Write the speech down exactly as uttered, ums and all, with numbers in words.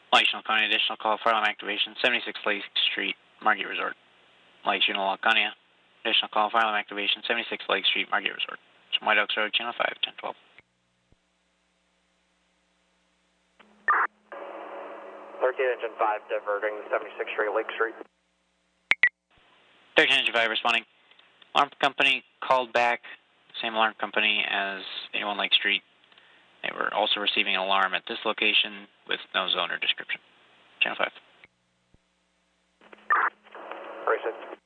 Light Shinneconia, additional call, fire alarm activation, seventy-six Lake Street, Margate Resort. Light Shinneconia, additional call, fire alarm activation, seventy-six Lake Street, Margate Resort. From White Oaks Road, Channel five, ten twelve. thirteen Engine five diverting seventy-sixth Street, Lake Street. thirteen Engine five responding. Alarm company called back, same alarm company as eighty-one Lake Street. They were also receiving an alarm at this location with no zone or description. Channel five.